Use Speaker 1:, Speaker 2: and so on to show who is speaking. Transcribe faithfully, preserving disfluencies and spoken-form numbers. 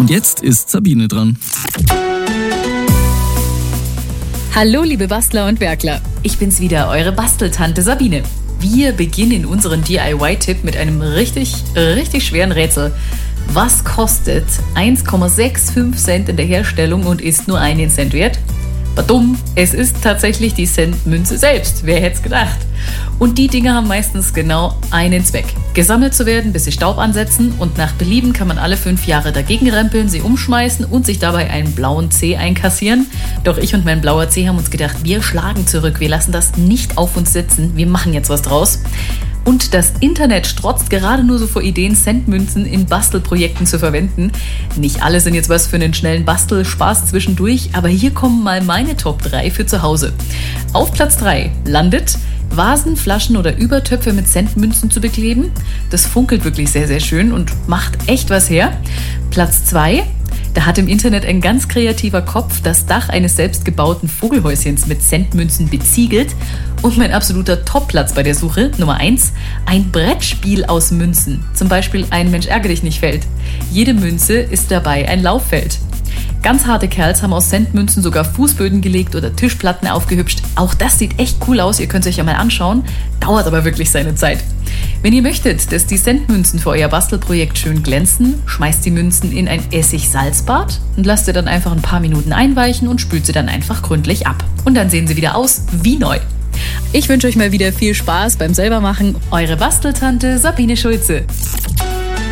Speaker 1: Und jetzt ist Sabine dran.
Speaker 2: Hallo liebe Bastler und Werkler, ich bin's wieder, eure Basteltante Sabine. Wir beginnen unseren D I Y-Tipp mit einem richtig, richtig schweren Rätsel. Was kostet eins Komma fünfundsechzig Cent in der Herstellung und ist nur einen Cent wert? Dumm, es ist tatsächlich die Centmünze selbst, wer hätte es gedacht? Und die Dinger haben meistens genau einen Zweck. Gesammelt zu werden, bis sie Staub ansetzen, und nach Belieben kann man alle fünf Jahre dagegen rempeln, sie umschmeißen und sich dabei einen blauen Zeh einkassieren. Doch ich und mein blauer Zeh haben uns gedacht, wir schlagen zurück, wir lassen das nicht auf uns sitzen, wir machen jetzt was draus. Und das Internet strotzt gerade nur so vor Ideen, Centmünzen in Bastelprojekten zu verwenden. Nicht alle sind jetzt was für einen schnellen Bastelspaß zwischendurch, aber hier kommen mal meine Top drei für zu Hause. Auf Platz drei landet Vasen, Flaschen oder Übertöpfe mit Centmünzen zu bekleben. Das funkelt wirklich sehr, sehr schön und macht echt was her. Platz zwei. Da hat im Internet ein ganz kreativer Kopf das Dach eines selbstgebauten Vogelhäuschens mit Centmünzen beziegelt. Und mein absoluter Topplatz bei der Suche, Nummer eins, ein Brettspiel aus Münzen. Zum Beispiel ein Mensch ärgere dich nicht Feld. Jede Münze ist dabei ein Lauffeld. Ganz harte Kerls haben aus Centmünzen sogar Fußböden gelegt oder Tischplatten aufgehübscht. Auch das sieht echt cool aus, ihr könnt es euch ja mal anschauen, dauert aber wirklich seine Zeit. Wenn ihr möchtet, dass die Centmünzen für euer Bastelprojekt schön glänzen, schmeißt die Münzen in ein Essig-Salzbad und lasst sie dann einfach ein paar Minuten einweichen und spült sie dann einfach gründlich ab. Und dann sehen sie wieder aus wie neu. Ich wünsche euch mal wieder viel Spaß beim Selbermachen. Eure Basteltante Sabine Schulze.